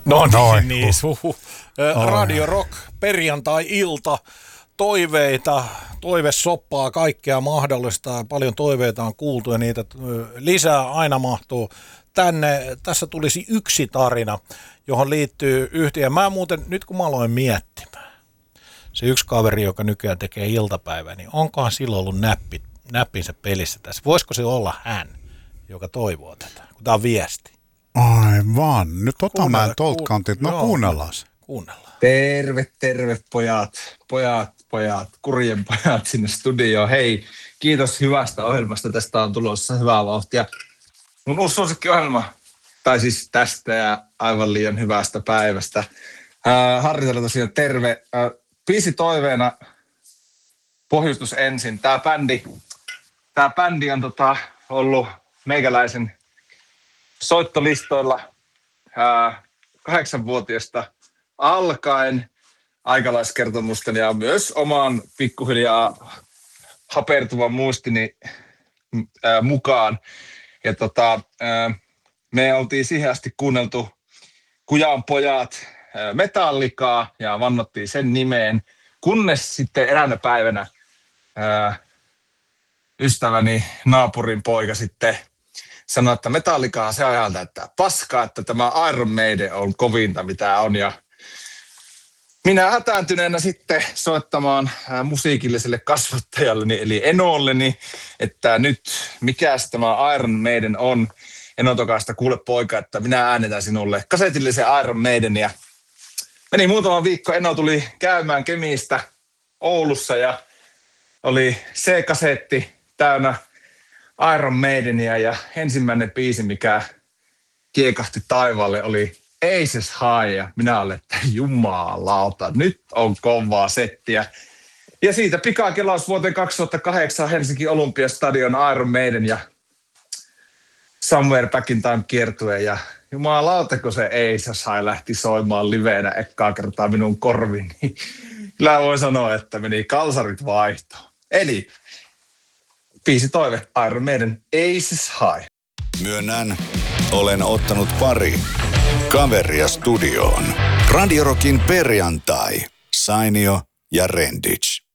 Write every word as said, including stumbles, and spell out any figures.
No Noin. niin, suhu. Radio Rock, perjantai-ilta, toiveita, toivesoppaa, kaikkea mahdollista. Paljon toiveita on kuultu ja niitä lisää aina mahtuu tänne. Tässä tulisi yksi tarina, johon liittyy yhtiö. Mä muuten, nyt kun mä aloin miettimään, se yksi kaveri, joka nykyään tekee iltapäivää, niin onkohan silloin ollut näppi, näppinsä pelissä tässä? Voisiko se olla hän, joka toivoo tätä, kun tää on viesti? Aivan. Nyt otan mä tuolta kantilta. No kuunnellaan. Kuunnellaan. Terve, terve pojat, pojat, pojat, kurjen pojat sinne studioon. Hei, kiitos hyvästä ohjelmasta. Tästä on tulossa hyvää vauhtia. Mun uusi suosikkiohjelma, tai siis tästä ja aivan liian hyvästä päivästä. Äh, Harritella tosiaan terve. Äh, biisi toiveena, pohjustus ensin. Tää bändi, tää bändi on tota, ollut meikäläisen soittolistoilla äh, kahdeksanvuotiaasta alkaen aikalaiskertomusten ja myös oman pikkuhiljaa hapertuvan muistini äh, mukaan. Ja tota, äh, me oltiin siihen asti kuunneltu Kujan pojat äh, Metallicaa ja vannottiin sen nimeen, kunnes sitten eräänä päivänä äh, ystäväni naapurin poika sitten sanoi, että Metallicaa se ajalta, että paskaa, että tämä Iron Maiden on kovinta mitä on. Ja minä hätääntyneenä sitten soittamaan musiikilliselle kasvattajalleni, eli Enolleni, että nyt mikäs tämä Iron Maiden on. Eno tokaista, kuule poika, että minä äänetän sinulle kasetillisen Iron Maiden. Ja meni muutama viikko, Eno tuli käymään Kemistä Oulussa ja oli C-kasetti täynnä Iron Maidenia ja ensimmäinen biisi, mikä kiekahti taivaalle, oli Aces High ja minä olen, että jumalauta, nyt on kovaa settiä. Ja siitä pikakelaus vuoteen kaksituhattakahdeksan Helsinki Olympiastadion Iron Maiden ja Somewhere Back in Time -kiertue ja jumalauta, kun se Aces High lähti soimaan liveenä ekkaa kertaa minun korviin, niin kyllä voi sanoa, että meni kalsarit vaihtoon. Eli biisi toive, Iron Maiden, Aces High. Myönnän, olen ottanut pari kaveria studioon. Radio Rockin perjantai, Sainio ja Renditch.